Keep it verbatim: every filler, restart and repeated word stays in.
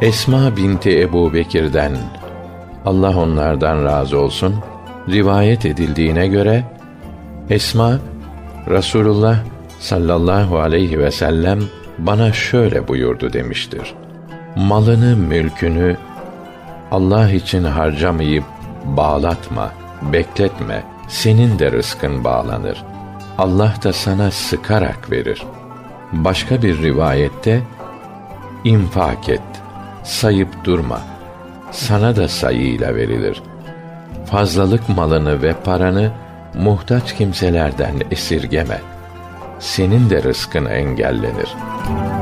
Esma binti Ebu Bekir'den, Allah onlardan razı olsun, rivayet edildiğine göre, Esma, Rasulullah sallallahu aleyhi ve sellem bana şöyle buyurdu demiştir: malını, mülkünü Allah için harcamayıp bağlatma, bekletme, senin de rızkın bağlanır. Allah da sana sıkarak verir. Başka bir rivayette, infak et, sayıp durma, sana da sayıyla verilir. Fazlalık malını ve paranı muhtaç kimselerden esirgeme, senin de rızkın engellenir.